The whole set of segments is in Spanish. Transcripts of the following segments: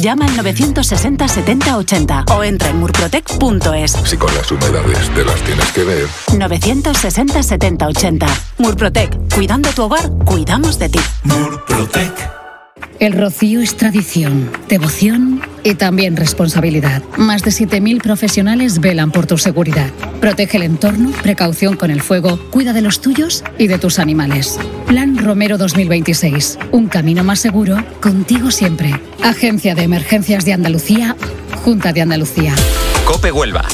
Llama al 960 70 80 o entra en murprotec.es. Si con las humedades te las tienes que ver. 960 70 80. Murprotec. Cuidando tu hogar, cuidamos de ti. Murprotec. El rocío es tradición, devoción y también responsabilidad. Más de 7.000 profesionales velan por tu seguridad. Protege el entorno, precaución con el fuego, cuida de los tuyos y de tus animales. Plan Romero 2026. Un camino más seguro, contigo siempre. Agencia de Emergencias de Andalucía, Junta de Andalucía. COPE Huelva.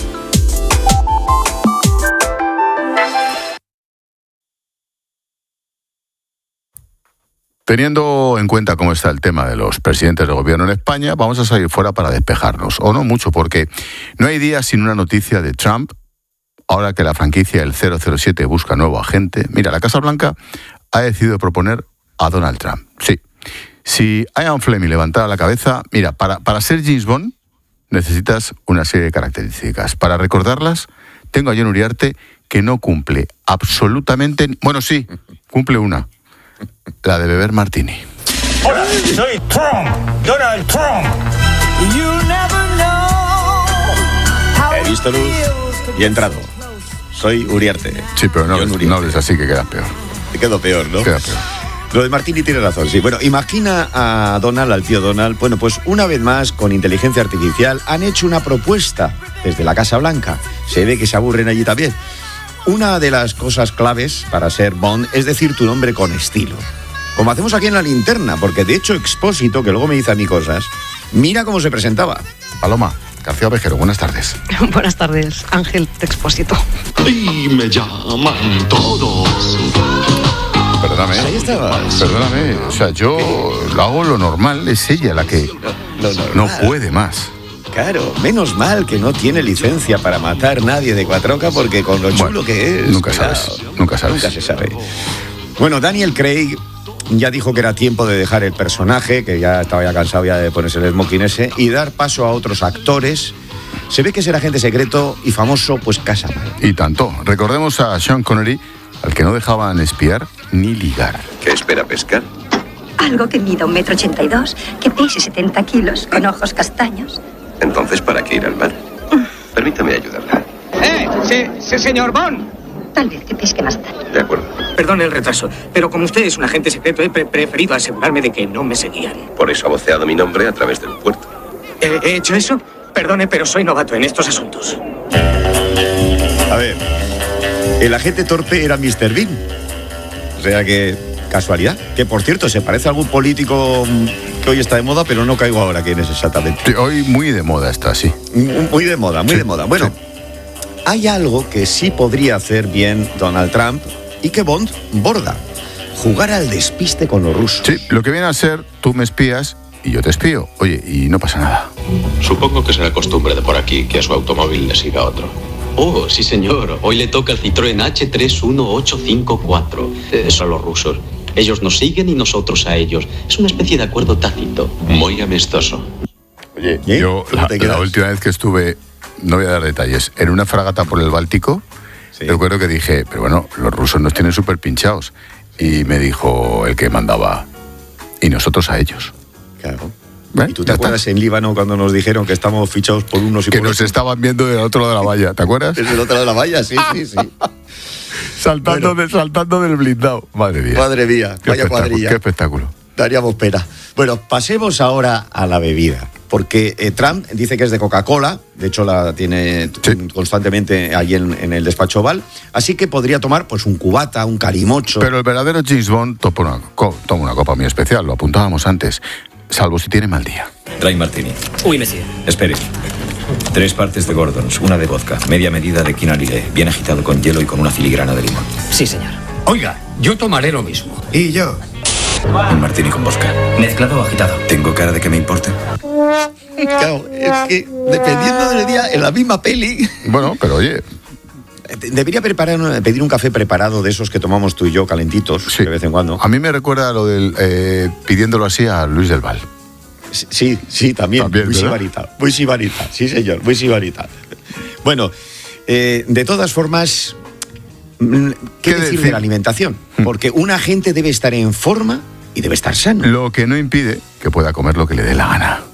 Teniendo en cuenta cómo está el tema de los presidentes de gobierno en España, vamos a salir fuera para despejarnos. O no mucho, porque no hay día sin una noticia de Trump. Ahora que la franquicia del 007 busca nuevo agente. Mira, la Casa Blanca ha decidido proponer a Donald Trump. Sí. Si Ian Fleming levantara la cabeza, mira, para ser James Bond necesitas una serie de características. Para recordarlas, tengo a John Uriarte que no cumple absolutamente... Bueno, sí, cumple una. La de beber martini. Hola, soy Trump, Donald Trump. He visto luz y he entrado. Soy Uriarte. Sí, pero no hables así que queda peor. Te quedo peor, ¿no? Queda peor. Lo de Martini tiene razón, sí. Bueno, imagina a Donald, al tío Donald. Bueno, pues una vez más, con inteligencia artificial, han hecho una propuesta desde la Casa Blanca. Se ve que se aburren allí también. Una de las cosas claves para ser Bond es decir tu nombre con estilo. Como hacemos aquí en La Linterna, porque de hecho Expósito, que luego me dice a mí cosas, mira cómo se presentaba. Paloma García Ovejero, buenas tardes. Buenas tardes, Ángel Expósito. Y me llaman todos. Perdóname. Ahí estabas. Perdóname. O sea, yo hago lo normal, es ella la que no puede más. Claro, menos mal que no tiene licencia para matar nadie de Cuatroca, porque con lo chulo que es... Nunca sabes. Nunca se sabe. Bueno, Daniel Craig ya dijo que era tiempo de dejar el personaje, que ya estaba cansado ya de ponerse el smoking ese, y dar paso a otros actores. Se ve que ser agente secreto y famoso, pues casa mal. Y tanto. Recordemos a Sean Connery, al que no dejaban espiar ni ligar. ¿Qué espera pescar? Algo que mida 1,82 m, que pese 70 kilos, con ojos castaños. Entonces, ¿para qué ir al mar? Permítame ayudarla. Sí, señor Bond. Tal vez que pesque más tarde. De acuerdo. Perdone el retraso, pero como usted es un agente secreto, he preferido asegurarme de que no me seguían. Por eso ha voceado mi nombre a través del puerto. ¿He hecho eso? Perdone, pero soy novato en estos asuntos. A ver, el agente torpe era Mr. Bean. O sea que, casualidad. Que, por cierto, se parece a algún político que hoy está de moda, pero no caigo ahora quién es exactamente. Sí, hoy muy de moda está, sí. Muy de moda, muy de moda. Bueno, sí. Hay algo que sí podría hacer bien Donald Trump y que Bond borda. Jugar al despiste con los rusos. Sí, lo que viene a ser, tú me espías y yo te espío. Oye, y no pasa nada. Supongo que será costumbre de por aquí que a su automóvil le siga otro. Oh, sí señor. Hoy le toca el Citroën H31854. Son los rusos. Ellos nos siguen y nosotros a ellos. Es una especie de acuerdo tácito. Muy amistoso. Oye, yo la última vez que estuve, no voy a dar detalles, en una fragata por el Báltico, sí. Recuerdo que dije, pero bueno, los rusos nos tienen súper pinchados. Y me dijo el que mandaba, y nosotros a ellos. Claro. ¿Y tú te acuerdas en Líbano cuando nos dijeron que estamos fichados por unos y que por nos otros? Estaban viendo del otro lado de la valla, ¿te acuerdas? Desde el otro lado de la valla, sí. Saltando del blindado. Madre mía. Madre mía, vaya cuadrilla. Qué espectáculo. Daríamos pena. Bueno, pasemos ahora a la bebida. Porque Trump dice que es de Coca-Cola, de hecho la tiene constantemente allí en el despacho Oval, así que podría tomar pues un cubata, un carimocho. Pero el verdadero James Bond toma una copa muy especial, lo apuntábamos antes, salvo si tiene mal día. Dry martini. Oui, monsieur. Espere. 3 partes de Gordons, una de vodka, media medida de quinalile, bien agitado con hielo y con una filigrana de limón. Sí, señor. Oiga, yo tomaré lo mismo. ¿Y yo? Un martini con vodka. ¿Mezclado o agitado? ¿Tengo cara de que me importe? Claro, es que dependiendo del día, en la misma peli... Bueno, pero oye... Debería pedir un café preparado de esos que tomamos tú y yo, calentitos, sí, de vez en cuando. A mí me recuerda lo del... pidiéndolo así a Luis del Val. Sí, también muy sibarita, sí señor, muy sibarita. Bueno, de todas formas, ¿qué decir de la alimentación? Porque un agente debe estar en forma y debe estar sano. Lo que no impide que pueda comer lo que le dé la gana.